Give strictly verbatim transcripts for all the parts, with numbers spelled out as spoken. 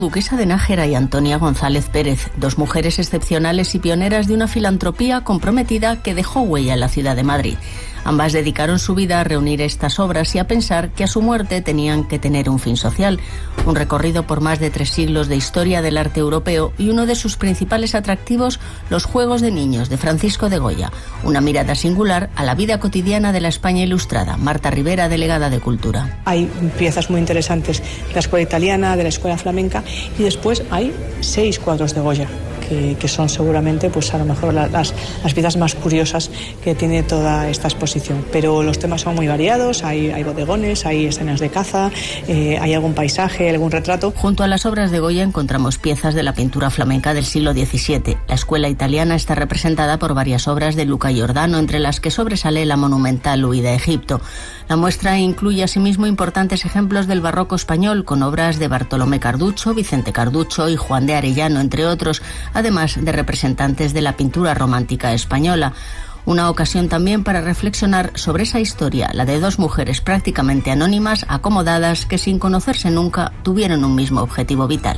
Duquesa de Nájera y Antonia González Pérez, dos mujeres excepcionales y pioneras de una filantropía comprometida que dejó huella en la ciudad de Madrid. Ambas dedicaron su vida a reunir estas obras y a pensar que a su muerte tenían que tener un fin social. Un recorrido por más de tres siglos de historia del arte europeo y uno de sus principales atractivos, los Juegos de Niños de Francisco de Goya. Una mirada singular a la vida cotidiana de la España ilustrada. Marta Rivera, delegada de Cultura. Hay piezas muy interesantes de la escuela italiana, de la escuela flamenca, y después hay seis cuadros de Goya. Que, que son seguramente, pues a lo mejor la, las, las piezas más curiosas que tiene toda esta exposición. Pero los temas son muy variados, hay, hay bodegones, hay escenas de caza, eh, hay algún paisaje, algún retrato. Junto a las obras de Goya encontramos piezas de la pintura flamenca del siglo diecisiete. La escuela italiana está representada por varias obras de Luca Giordano, entre las que sobresale la monumental Huida a Egipto. La muestra incluye asimismo importantes ejemplos del barroco español, con obras de Bartolomé Carducho, Vicente Carducho y Juan de Arellano, entre otros, además de representantes de la pintura romántica española. Una ocasión también para reflexionar sobre esa historia, la de dos mujeres prácticamente anónimas, acomodadas, que sin conocerse nunca tuvieron un mismo objetivo vital.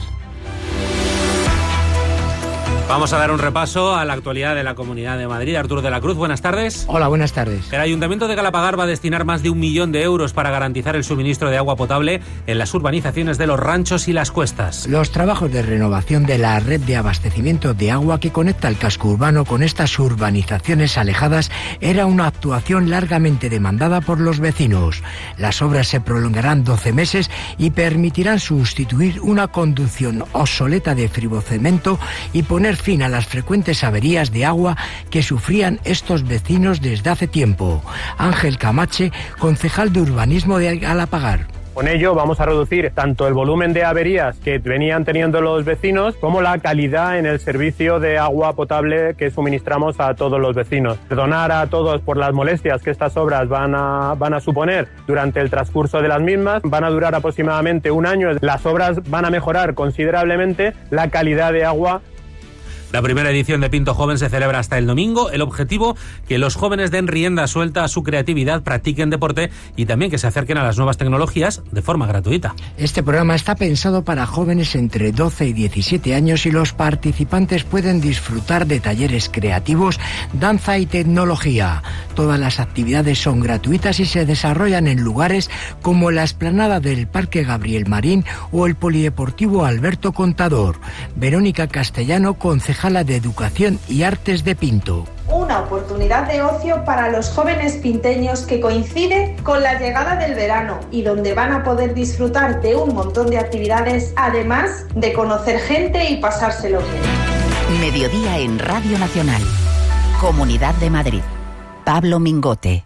Vamos a dar un repaso a la actualidad de la Comunidad de Madrid. Arturo de la Cruz, buenas tardes. Hola, buenas tardes. El Ayuntamiento de Galapagar va a destinar más de un millón de euros para garantizar el suministro de agua potable en las urbanizaciones de los ranchos y las cuestas. Los trabajos de renovación de la red de abastecimiento de agua que conecta el casco urbano con estas urbanizaciones alejadas era una actuación largamente demandada por los vecinos. Las obras se prolongarán doce meses y permitirán sustituir una conducción obsoleta de fibrocemento y poner fin a las frecuentes averías de agua que sufrían estos vecinos desde hace tiempo. Ángel Camache, concejal de urbanismo de Galapagar. Con ello vamos a reducir tanto el volumen de averías que venían teniendo los vecinos como la calidad en el servicio de agua potable que suministramos a todos los vecinos. Perdonar a todos por las molestias que estas obras van a, van a suponer durante el transcurso de las mismas. Van a durar aproximadamente un año. Las obras van a mejorar considerablemente la calidad de agua. La primera edición de Pinto Joven se celebra hasta el domingo. El objetivo, que los jóvenes den rienda suelta a su creatividad, practiquen deporte y también que se acerquen a las nuevas tecnologías de forma gratuita. Este programa está pensado para jóvenes entre doce y diecisiete años y los participantes pueden disfrutar de talleres creativos, danza y tecnología. Todas las actividades son gratuitas y se desarrollan en lugares como la explanada del Parque Gabriel Marín o el Polideportivo Alberto Contador. Verónica Castellano, concejala de Educación y Artes de Pinto. Una oportunidad de ocio para los jóvenes pinteños que coincide con la llegada del verano y donde van a poder disfrutar de un montón de actividades, además de conocer gente y pasárselo bien. Mediodía en Radio Nacional. Comunidad de Madrid. Pablo Mingote.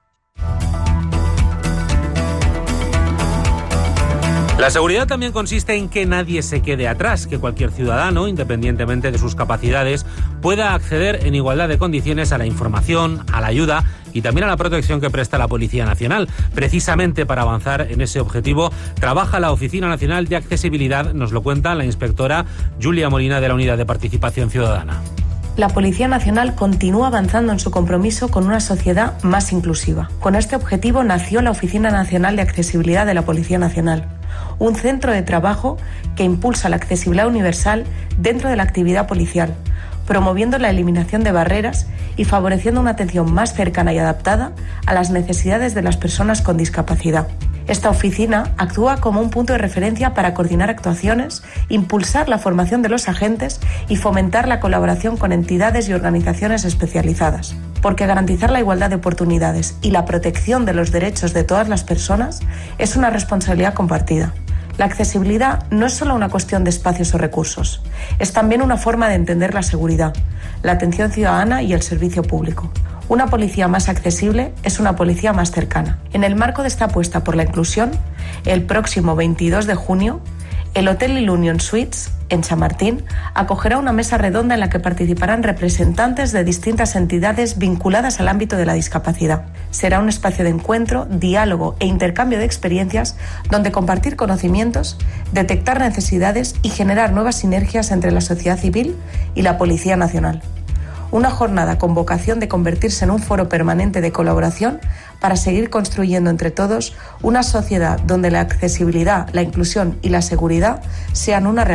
La seguridad también consiste en que nadie se quede atrás, que cualquier ciudadano, independientemente de sus capacidades, pueda acceder en igualdad de condiciones a la información, a la ayuda y también a la protección que presta la Policía Nacional. Precisamente para avanzar en ese objetivo, trabaja la Oficina Nacional de Accesibilidad, nos lo cuenta la inspectora Julia Molina de la Unidad de Participación Ciudadana. La Policía Nacional continúa avanzando en su compromiso con una sociedad más inclusiva. Con este objetivo nació la Oficina Nacional de Accesibilidad de la Policía Nacional, un centro de trabajo que impulsa la accesibilidad universal dentro de la actividad policial, promoviendo la eliminación de barreras y favoreciendo una atención más cercana y adaptada a las necesidades de las personas con discapacidad. Esta oficina actúa como un punto de referencia para coordinar actuaciones, impulsar la formación de los agentes y fomentar la colaboración con entidades y organizaciones especializadas. Porque garantizar la igualdad de oportunidades y la protección de los derechos de todas las personas es una responsabilidad compartida. La accesibilidad no es solo una cuestión de espacios o recursos, es también una forma de entender la seguridad, la atención ciudadana y el servicio público. Una policía más accesible es una policía más cercana. En el marco de esta apuesta por la inclusión, el próximo veintidós de junio, el Hotel Ilunion Suites, en Chamartín, acogerá una mesa redonda en la que participarán representantes de distintas entidades vinculadas al ámbito de la discapacidad. Será un espacio de encuentro, diálogo e intercambio de experiencias donde compartir conocimientos, detectar necesidades y generar nuevas sinergias entre la sociedad civil y la Policía Nacional. Una jornada con vocación de convertirse en un foro permanente de colaboración para seguir construyendo entre todos una sociedad donde la accesibilidad, la inclusión y la seguridad sean una realidad.